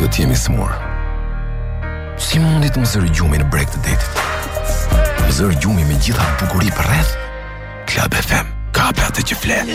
duhet jemi smur. Si mundit më zërë gjumi në breg të detit? Më zërë gjumi me gjitha bukuri për rreth? Club FM, kape atë që flet.